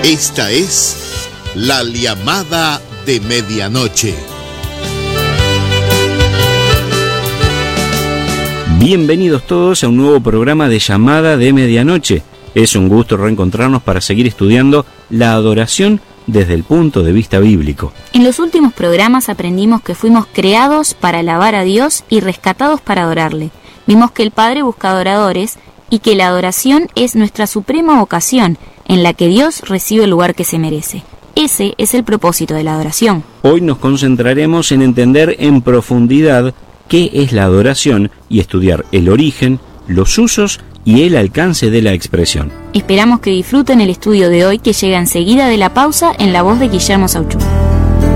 Esta es la llamada de medianoche. Bienvenidos todos a un nuevo programa de Llamada de Medianoche. Es un gusto reencontrarnos para seguir estudiando la adoración desde el punto de vista bíblico. En los últimos programas aprendimos que fuimos creados para alabar a Dios y rescatados para adorarle. Vimos que el Padre busca adoradores y que la adoración es nuestra suprema vocación, en la que Dios recibe el lugar que se merece. Ese es el propósito de la adoración. Hoy nos concentraremos en entender en profundidad qué es la adoración y estudiar el origen, los usos y el alcance de la expresión. Esperamos que disfruten el estudio de hoy, que llega enseguida de la pausa en la voz de Guillermo Sauchú.